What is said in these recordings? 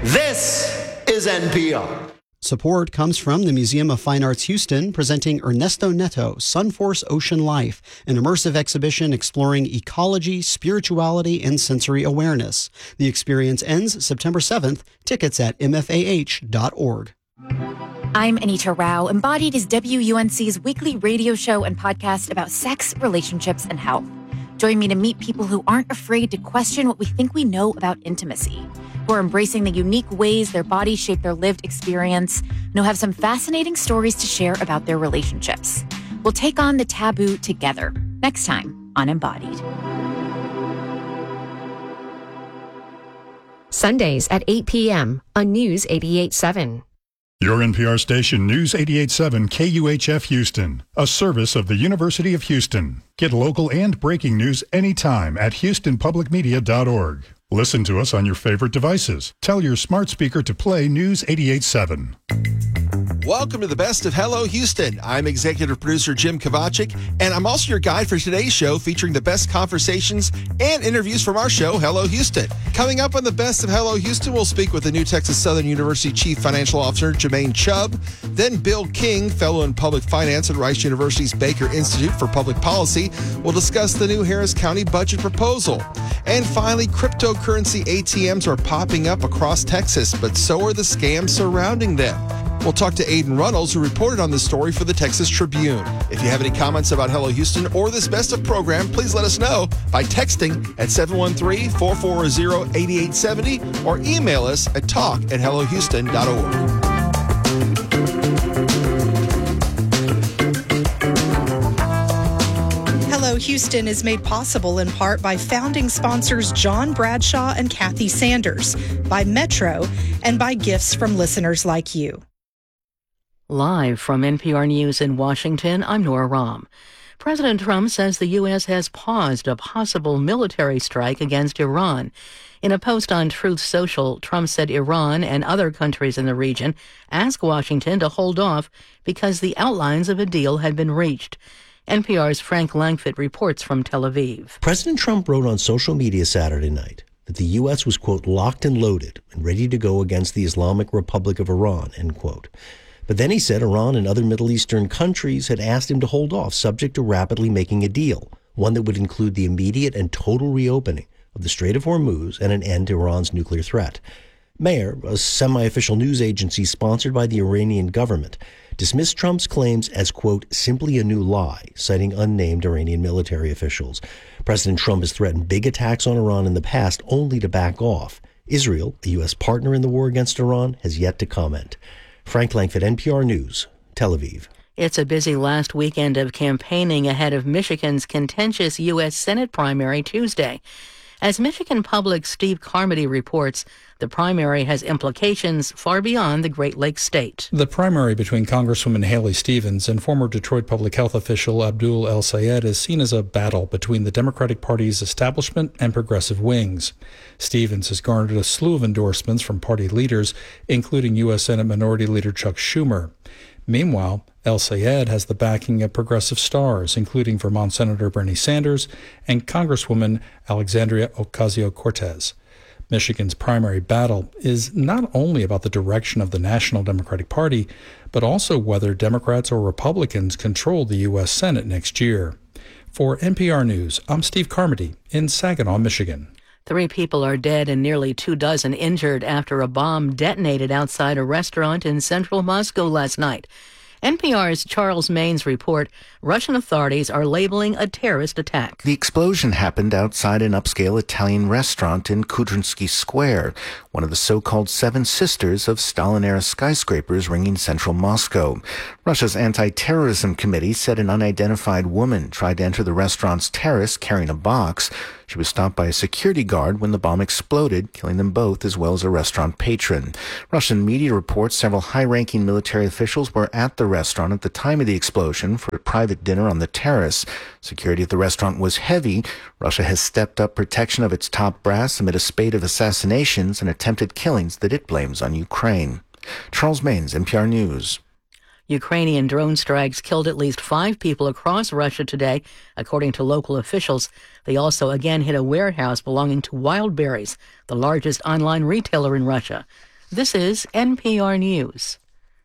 This is NPR. Support comes from the Museum of Fine Arts Houston, presenting Ernesto Neto, Sunforce Ocean Life, an immersive exhibition exploring ecology, spirituality, and sensory awareness. The experience ends September 7th. Tickets at mfah.org. I'm Anita Rao. Embodied is WUNC's weekly radio show and podcast about sex, relationships, and health. Join me to meet people who aren't afraid to question what we think we know about intimacy, who are embracing the unique ways their bodies shape their lived experience, and who have some fascinating stories to share about their relationships. We'll take on the taboo together next time on Embodied. Sundays at 8 p.m. on News 88.7. Your NPR station, News 88.7 KUHF Houston, a service of the University of Houston. Get local and breaking news anytime at houstonpublicmedia.org. Listen to us on your favorite devices. Tell your smart speaker to play News 88.7. Welcome to the Best of Hello Houston. I'm executive producer Jim Kovacic, and I'm also your guide for today's show featuring the best conversations and interviews from our show, Hello Houston. Coming up on the Best of Hello Houston, we'll speak with the New Texas Southern University Chief Financial Officer, Jermaine Chubb, then Bill King, fellow in public finance at Rice University's Baker Institute for Public Policy, will discuss the new Harris County budget proposal. And finally, cryptocurrency ATMs are popping up across Texas, but so are the scams surrounding them. We'll talk to Aiden Runnels, who reported on this story for the Texas Tribune. If you have any comments about Hello Houston or this Best of program, please let us know by texting at 713-440-8870 or email us at talk@hellohouston.org. Hello Houston is made possible in part by founding sponsors John Bradshaw and Kathy Sanders, by Metro, and by gifts from listeners like you. Live from NPR News in Washington, I'm Nora Rahm. President Trump says the U.S. has paused a possible military strike against Iran. In a post on Truth Social, Trump said Iran and other countries in the region asked Washington to hold off because the outlines of a deal had been reached. NPR's Frank Langfitt reports from Tel Aviv. President Trump wrote on social media Saturday night that the U.S. was, quote, locked and loaded and ready to go against the Islamic Republic of Iran, end quote. But then he said Iran and other Middle Eastern countries had asked him to hold off, subject to rapidly making a deal, one that would include the immediate and total reopening of the Strait of Hormuz and an end to Iran's nuclear threat. Mehr, a semi-official news agency sponsored by the Iranian government, dismissed Trump's claims as, quote, simply a new lie, citing unnamed Iranian military officials. President Trump has threatened big attacks on Iran in the past, only to back off. Israel, a U.S. partner in the war against Iran, has yet to comment. Frank Langfitt, NPR News, Tel Aviv. It's a busy last weekend of campaigning ahead of Michigan's contentious U.S. Senate primary Tuesday. As Michigan Public's Steve Carmody reports, the primary has implications far beyond the Great Lakes state. The primary between Congresswoman Haley Stevens and former Detroit public health official Abdul El-Sayed is seen as a battle between the Democratic Party's establishment and progressive wings. Stevens has garnered a slew of endorsements from party leaders, including U.S. Senate Minority Leader Chuck Schumer. Meanwhile, El-Sayed has the backing of progressive stars, including Vermont Senator Bernie Sanders and Congresswoman Alexandria Ocasio-Cortez. Michigan's primary battle is not only about the direction of the National Democratic Party, but also whether Democrats or Republicans control the U.S. Senate next year. For NPR News, I'm Steve Carmody in Saginaw, Michigan. 3 people are dead and nearly 24 injured after a bomb detonated outside a restaurant in central Moscow last night. NPR's Charles Maines report Russian authorities are labeling a terrorist attack. The explosion happened outside an upscale Italian restaurant in Kudrynsky Square, one of the so-called Seven Sisters of Stalin-era skyscrapers ringing central Moscow. Russia's anti-terrorism committee said an unidentified woman tried to enter the restaurant's terrace carrying a box. She was stopped by a security guard when the bomb exploded, killing them both as well as a restaurant patron. Russian media reports several high-ranking military officials were at the restaurant at the time of the explosion for a private dinner on the terrace. Security at the restaurant was heavy. Russia has stepped up protection of its top brass amid a spate of assassinations and attempted killings that it blames on Ukraine. Charles Maines, NPR News. Ukrainian drone strikes killed at least 5 people across Russia today, according to local officials. They also again hit a warehouse belonging to Wildberries, the largest online retailer in Russia. This is NPR News.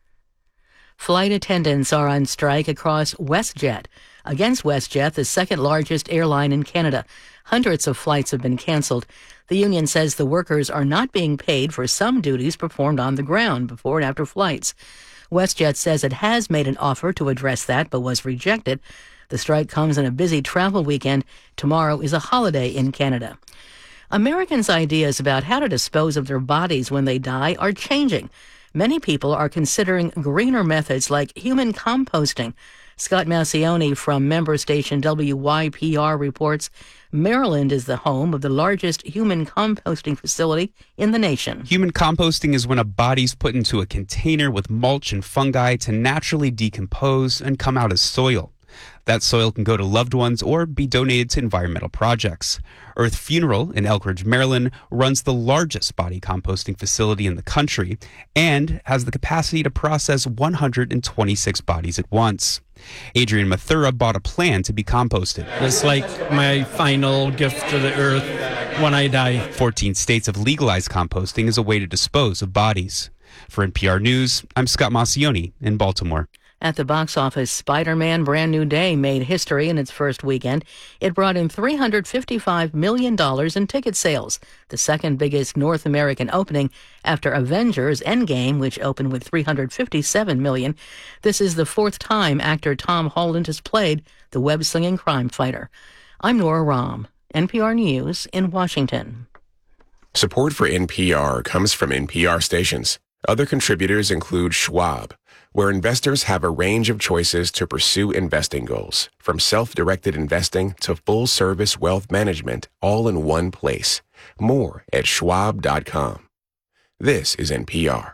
Flight attendants are on strike across WestJet. Against WestJet, the second largest airline in Canada. Hundreds of flights have been canceled. The union says the workers are not being paid for some duties performed on the ground before and after flights. WestJet says it has made an offer to address that, but was rejected. The strike comes in a busy travel weekend. Tomorrow is a holiday in Canada. Americans' ideas about how to dispose of their bodies when they die are changing. Many people are considering greener methods like human composting. Scott Maucione from member station WYPR reports Maryland is the home of the largest human composting facility in the nation. Human composting is when a body's put into a container with mulch and fungi to naturally decompose and come out as soil. That soil can go to loved ones or be donated to environmental projects. Earth Funeral in Elkridge, Maryland, runs the largest body composting facility in the country and has the capacity to process 126 bodies at once. Adrian Mathura bought a plan to be composted. It's like my final gift to the earth when I die. 14 states have legalized composting as a way to dispose of bodies. For NPR News, I'm Scott Maucione in Baltimore. At the box office, Spider-Man Brand New Day made history in its first weekend. It brought in $355 million in ticket sales, the second biggest North American opening after Avengers Endgame, which opened with $357 million. This is the fourth time actor Tom Holland has played the web-slinging crime fighter. I'm Nora Rahm, NPR News in Washington. Support for NPR comes from NPR stations. Other contributors include Schwab, where investors have a range of choices to pursue investing goals, from self-directed investing to full-service wealth management, all in one place. More at schwab.com. This is NPR.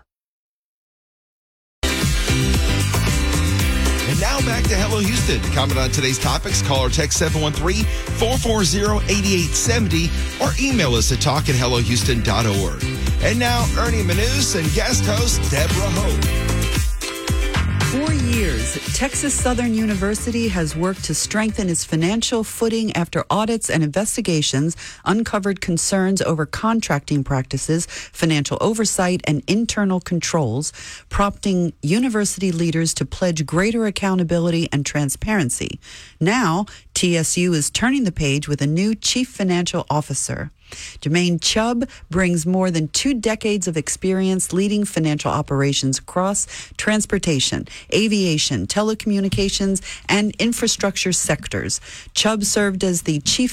And now back to Hello Houston. To comment on today's topics, call or text 713-440-8870 or email us at talk@hellohouston.org. And now, Ernie Manous and guest host Deborah Hope. For years, Texas Southern University has worked to strengthen its financial footing after audits and investigations uncovered concerns over contracting practices, financial oversight, and internal controls, prompting university leaders to pledge greater accountability and transparency. Now, TSU is turning the page with a new chief financial officer. Jermaine Chubb brings more than 2 decades of experience leading financial operations across transportation, aviation, telecommunications, and infrastructure sectors. Chubb served as the chief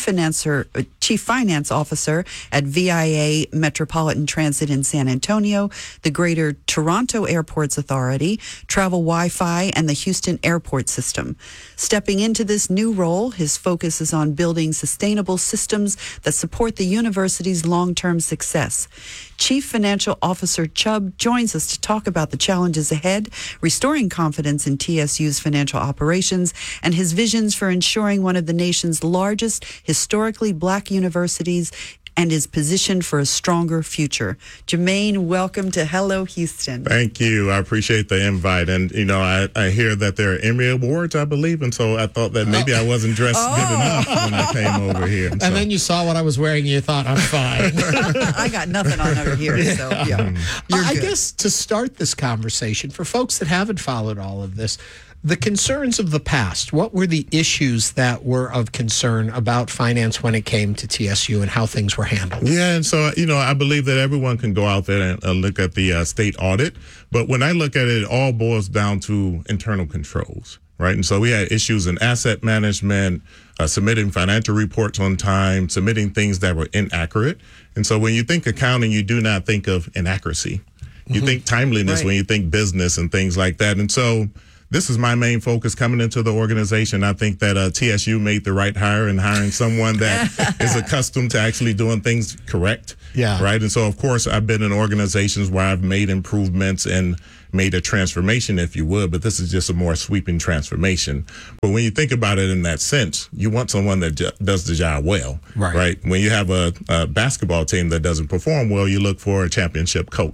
finance officer at VIA Metropolitan Transit in San Antonio, the Greater Toronto Airports Authority, Travel Wi-Fi, and the Houston Airport System. Stepping into this new role, his focus is on building sustainable systems that support the university's long-term success. Chief Financial Officer Chubb joins us to talk about the challenges ahead, restoring confidence in TSU's financial operations, and his visions for ensuring one of the nation's largest historically black universities and is positioned for a stronger future. Jermaine, welcome to Hello Houston. Thank you. I appreciate the invite. And, you know, I hear that there are Emmy Awards, I believe, and so I thought that maybe I wasn't dressed good enough when I came over here. And then you saw what I was wearing and you thought, I'm fine. I got nothing on over here, so yeah. I guess to start this conversation, for folks that haven't followed all of this, the concerns of the past, what were the issues that were of concern about finance when it came to TSU and how things were handled? Yeah, and so, you know, I believe that everyone can go out there and look at the state audit. But when I look at it, it all boils down to internal controls, right? And so we had issues in asset management, submitting financial reports on time, submitting things that were inaccurate. And so when you think accounting, you do not think of inaccuracy. You think timeliness when you think business and things like that. And so this is my main focus coming into the organization. I think that TSU made the right hire in hiring someone that is accustomed to actually doing things correct. Yeah. Right. And so, of course, I've been in organizations where I've made improvements and made a transformation, if you would, but this is just a more sweeping transformation. But when you think about it in that sense, you want someone that does the job well. Right. When you have a basketball team that doesn't perform well, you look for a championship coach.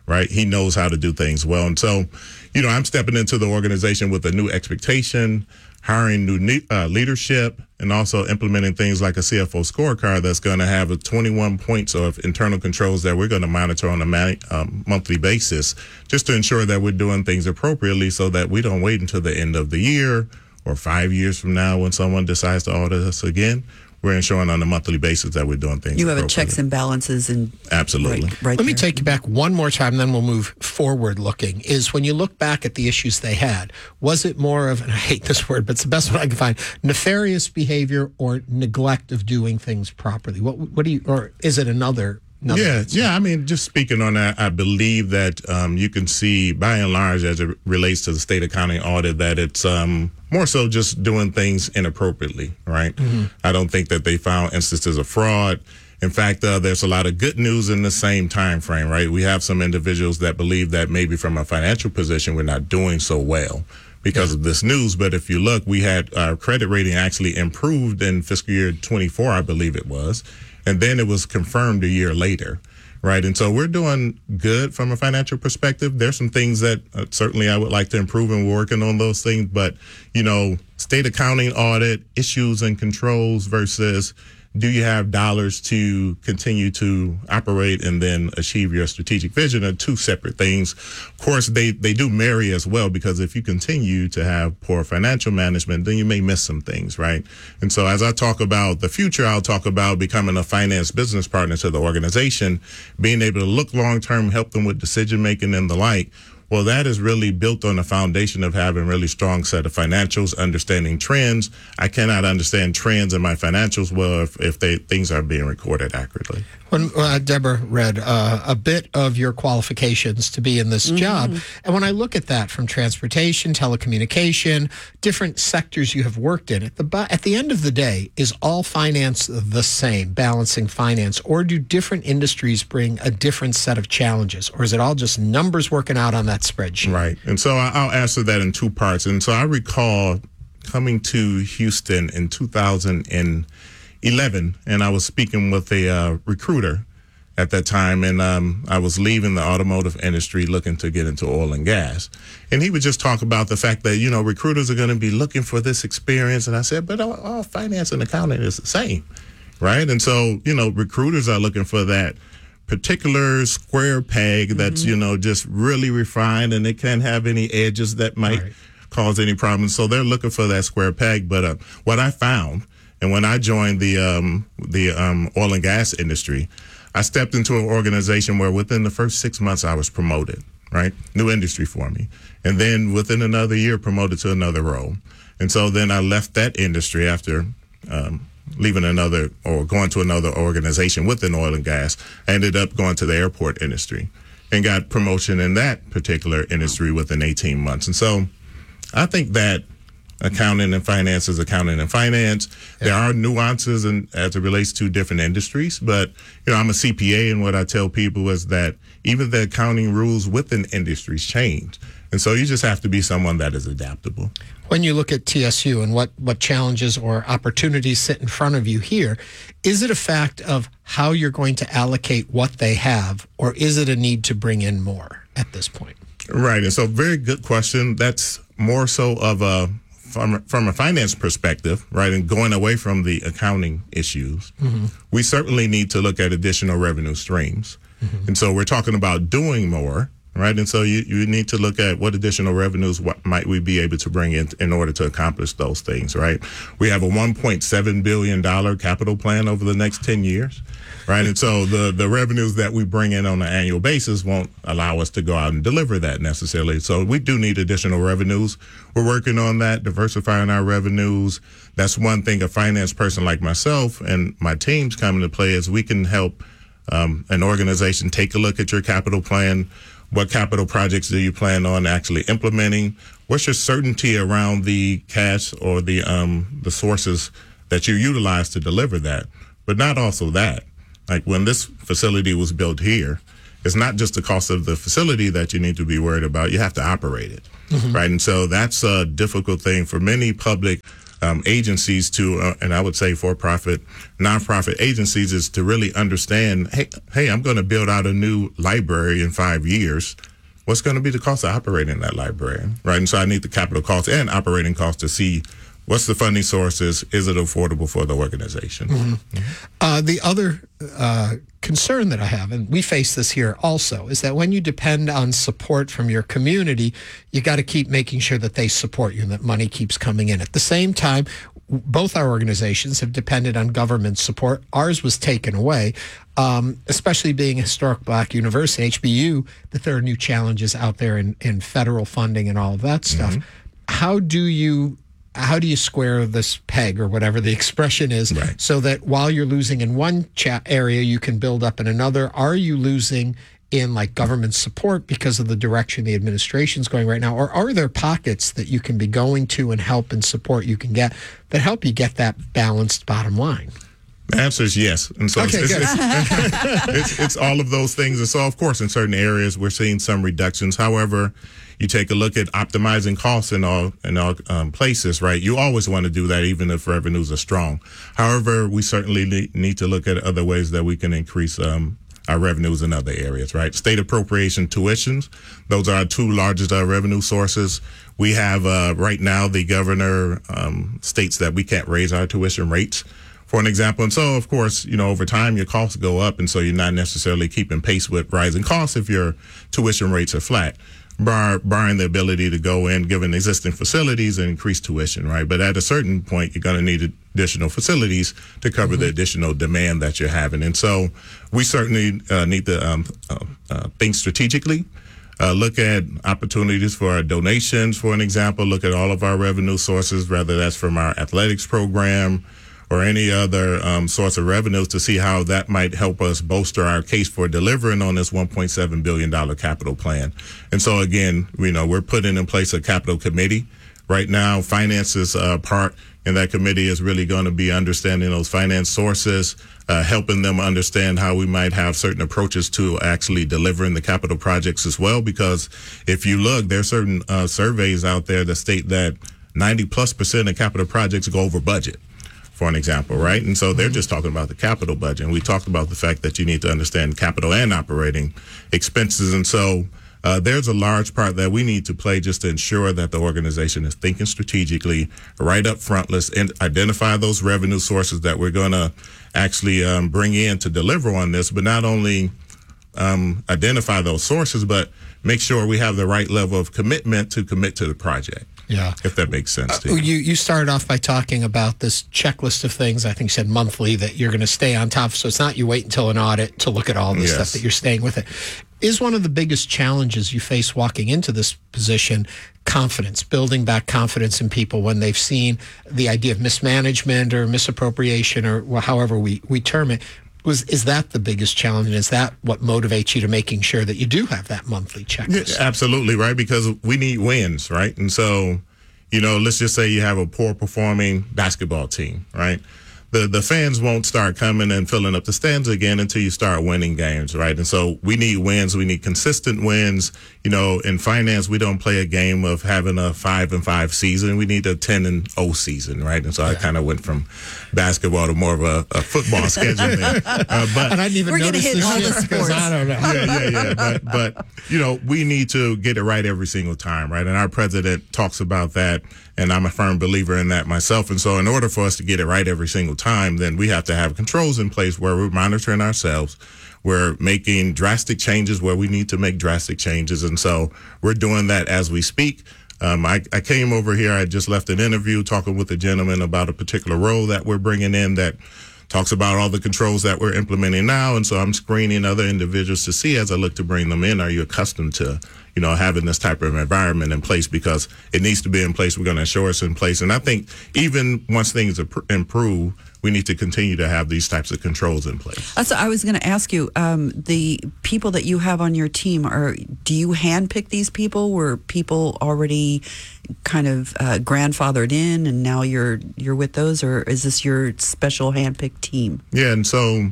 right? He knows how to do things well. And so, I'm stepping into the organization with a new expectation, hiring new leadership, and also implementing things like a CFO scorecard that's going to have 21 points of internal controls that we're going to monitor on a monthly basis, just to ensure that we're doing things appropriately so that we don't wait until the end of the year or 5 years from now when someone decides to audit us again. We're ensuring on a monthly basis that we're doing things. You have a checks and balances and absolutely. Right Let me take you back one more time, then we'll move forward looking. Is when you look back at the issues they had, was it more of, and I hate this word, but it's the best one I can find, nefarious behavior or neglect of doing things properly? What do you, or is it another? Yeah. I mean, just speaking on that, I believe that you can see, by and large, as it relates to the state accounting audit, that it's more so just doing things inappropriately, right? Mm-hmm. I don't think that they found instances of fraud. In fact, there's a lot of good news in the same time frame, right? We have some individuals that believe that maybe from a financial position we're not doing so well because of this news. But if you look, we had our credit rating actually improved in fiscal year 24, I believe it was. And then it was confirmed a year later, right? And so we're doing good from a financial perspective. There's some things that certainly I would like to improve, and we're working on those things. But, state accounting audit, issues and controls versus do you have dollars to continue to operate and then achieve your strategic vision are two separate things. Of course, they do marry as well, because if you continue to have poor financial management, then you may miss some things, right? And so as I talk about the future, I'll talk about becoming a finance business partner to the organization, being able to look long-term, help them with decision-making and the like. Well, that is really built on the foundation of having a really strong set of financials, understanding trends. I cannot understand trends in my financials well if things are being recorded accurately. When Deborah read a bit of your qualifications to be in this job, and when I look at that from transportation, telecommunication, different sectors you have worked in, at the end of the day, is all finance the same, balancing finance, or do different industries bring a different set of challenges, or is it all just numbers working out on that spreadsheet? Right, and so I'll answer that in two parts. And so I recall coming to Houston in 2011, and I was speaking with a recruiter at that time, and I was leaving the automotive industry looking to get into oil and gas. And he would just talk about the fact that, recruiters are going to be looking for this experience. And I said, but all finance and accounting is the same, right? And so, recruiters are looking for that particular square peg that's, just really refined, and it can't have any edges that might cause any problems. So they're looking for that square peg. But what I found, and when I joined the oil and gas industry, I stepped into an organization where within the first 6 months I was promoted, right? New industry for me. And then within another year, promoted to another role. And so then I left that industry after leaving going to another organization within oil and gas. I ended up going to the airport industry and got promotion in that particular industry within 18 months. And so I think that accounting and finance is accounting and finance. There are nuances as it relates to different industries, but I'm a CPA, and what I tell people is that even the accounting rules within industries change. And so you just have to be someone that is adaptable. When you look at TSU and what challenges or opportunities sit in front of you here, is it a fact of how you're going to allocate what they have, or is it a need to bring in more at this point? Right. And so very good question. That's more so of from a finance perspective, right, and going away from the accounting issues, we certainly need to look at additional revenue streams. And so we're talking about doing more, right? And so you need to look at what additional revenues might we be able to bring in order to accomplish those things, right? We have a $1.7 billion capital plan over the next 10 years, right? And so the revenues that we bring in on an annual basis won't allow us to go out and deliver that necessarily. So we do need additional revenues. We're working on that, diversifying our revenues. That's one thing a finance person like myself and my teams come into play is we can help an organization take a look at your capital plan. What capital projects do you plan on actually implementing? What's your certainty around the cash or the sources that you utilize to deliver that? But not also that. Like when this facility was built here, it's not just the cost of the facility that you need to be worried about. You have to operate it, right? And so that's a difficult thing for many public agencies to, and I would say for-profit, nonprofit agencies, is to really understand, hey, I'm going to build out a new library in 5 years. What's going to be the cost of operating that library, right? And so I need the capital costs and operating costs to see what's the funding sources, is it affordable for the organization? The other concern that I have, and we face this here also, is that when you depend on support from your community, you got to keep making sure that they support you and that money keeps coming in. At the same time, both our organizations have depended on government support. Ours was taken away, especially being a historic Black university, HBU, that there are new challenges out there in federal funding and all of that stuff. How do you square this peg, or whatever the expression is, so that while you're losing in one area, you can build up in another? Are you losing in like government support because of the direction the administration's going right now? Or are there pockets that you can be going to and help and support you can get that help you get that balanced bottom line? The answer is yes. And so it's all of those things. And so, of course, in certain areas, we're seeing some reductions. However, you take a look at optimizing costs in all places, right? You always want to do that, even if revenues are strong. However, we certainly need to look at other ways that we can increase our revenues in other areas, right? State appropriation tuitions, those are our two largest revenue sources. We have right now the governor states that we can't raise our tuition rates, for an example. And so, of course, over time, your costs go up. And so you're not necessarily keeping pace with rising costs if your tuition rates are flat, barring the ability to go in, given existing facilities, and increase tuition, right? But at a certain point, you're going to need additional facilities to cover the additional demand that you're having. And so we certainly need to think strategically. Look at opportunities for our donations, for an example. Look at all of our revenue sources, whether that's from our athletics program or any other source of revenues, to see how that might help us bolster our case for delivering on this $1.7 billion capital plan. And so, again, we're putting in place a capital committee right now. Finances part in that committee is really going to be understanding those finance sources, helping them understand how we might have certain approaches to actually delivering the capital projects as well. Because if you look, there are certain surveys out there that state that 90+% of capital projects go over budget, for an example, right? And so they're just talking about the capital budget. And we talked about the fact that you need to understand capital and operating expenses. And so there's a large part that we need to play just to ensure that the organization is thinking strategically right up front. Let's identify those revenue sources that we're going to actually bring in to deliver on this, but not only identify those sources, but make sure we have the right level of commitment to commit to the project. Yeah. If that makes sense to you. You started off by talking about this checklist of things, I think you said monthly, that you're going to stay on top of. So it's not you wait until an audit to look at all the stuff, that you're staying with it. Is one of the biggest challenges you face walking into this position confidence, building back confidence in people when they've seen the idea of mismanagement or misappropriation, or however we term it? Is that the biggest challenge? And is that what motivates you to making sure that you do have that monthly checklist? Yeah, absolutely, right? Because we need wins, right? And so, let's just say you have a poor performing basketball team, right? The fans won't start coming and filling up the stands again until you start winning games, right? And so we need wins. We need consistent wins. In finance, we don't play a game of having a 5-5 season. We need a 10-0 season, right? And so I kind of went from basketball to more of a football schedule there. And I didn't even notice this because I don't know. But we need to get it right every single time, right? And our president talks about that, and I'm a firm believer in that myself. And so in order for us to get it right every single time, then we have to have controls in place where we're monitoring ourselves. We're making drastic changes where we need to make drastic changes. And so we're doing that as we speak. I came over here, I just left an interview talking with a gentleman about a particular role that we're bringing in that talks about all the controls that we're implementing now. And so I'm screening other individuals to see, as I look to bring them in, are you accustomed to, having this type of environment in place? Because it needs to be in place. We're going to ensure it's in place. And I think even once things improve, we need to continue to have these types of controls in place. So I was going to ask you, the people that you have on your team, do you handpick these people? Were people already kind of grandfathered in, and now you're with those, or is this your special handpicked team? Yeah, and so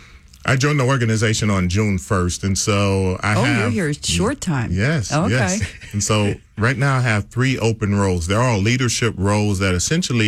I joined the organization on June 1st, and so you're here a short time. Yes. Okay. Yes. And so right now I have 3 open roles. They're all leadership roles that essentially